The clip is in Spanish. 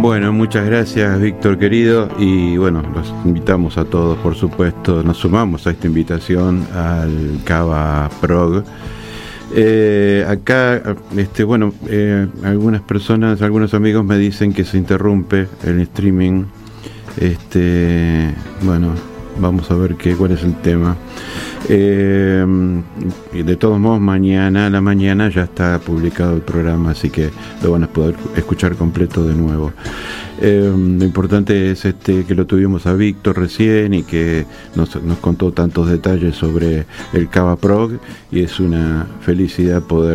Bueno, muchas gracias, Víctor querido, y bueno, los invitamos a todos, por supuesto, nos sumamos a esta invitación al Cava Prog. Acá, algunas personas, algunos amigos me dicen que se interrumpe el streaming. Bueno, vamos a ver cuál es el tema. Y de todos modos, mañana a la mañana ya está publicado el programa, así que lo van a poder escuchar completo de nuevo. Lo importante es que lo tuvimos a Víctor recién y que nos contó tantos detalles sobre el Cava Prog, y es una felicidad poder